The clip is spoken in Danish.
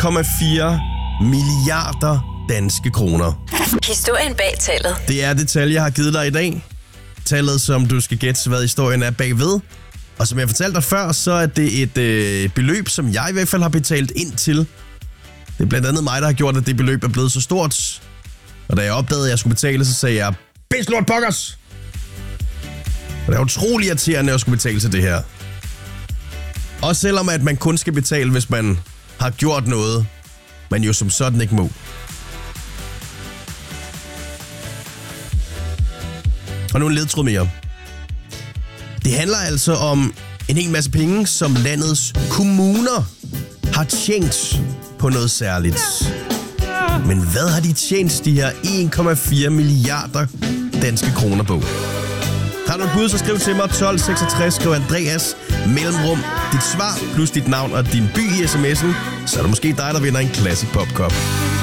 1,4 milliarder danske kroner. Historien bag tallet. Det er det tal, jeg har givet dig i dag. Tallet, som du skal gætte, hvad historien er bagved. Og som jeg fortalte dig før, så er det et beløb, som jeg i hvert fald har betalt ind til. Det er blandt andet mig, der har gjort, at det beløb er blevet så stort. Og da jeg opdagede, at jeg skulle betale, så sagde jeg, Bitch Lord Pokkers! Og det er utrolig irriterende at skulle betale til det her. Også selvom at man kun skal betale, hvis man har gjort noget, man jo som sådan ikke må. Og nu en ledtråd mere. Det handler altså om en hel masse penge, som landets kommuner har tjent på noget særligt. Men hvad har de tjent de her 1,4 milliarder danske kroner på? Har du et bud, så skriv til mig 1266, skriv Andreas, mellemrum, dit svar plus dit navn og din by i sms'en, så er det måske dig, der vinder en Classic Pop Cup.